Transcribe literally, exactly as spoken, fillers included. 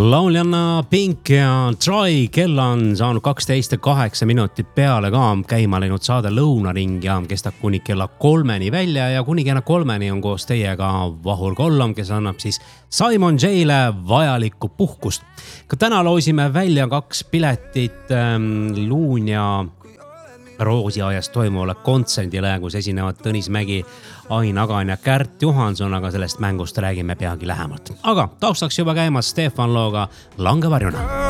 Lauljanna Pink ja Try, kell on saanud kaksteist ja kaheksa minutit peale ka käima läinud saade Lõunaring ja kestab kuni kella kolmeni välja ja kuni kella kolmeni on koos teiega Vahur Kollom, kes annab siis Simon J-le vajalikku puhkust. Ka täna loosime välja kaks piletit ähm, Luun ja Roosiaias toimuvale kontserdile, kus esinevad Tõnis Mägi, Ain Agan ja Kärt Johanson, aga sellest mängust räägime peagi lähemalt. Aga taustaks juba käimas Stefan Looga Langevarjuna.